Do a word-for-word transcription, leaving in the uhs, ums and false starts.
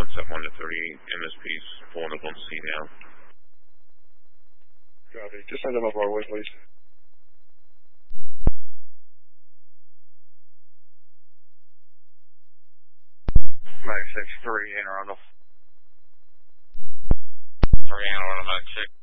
one seven one to thirty-eight, M S Ps pulling up on C now. Copy. Just send them up our way, please. Mag six three, enter on the three, enter on the Mag six.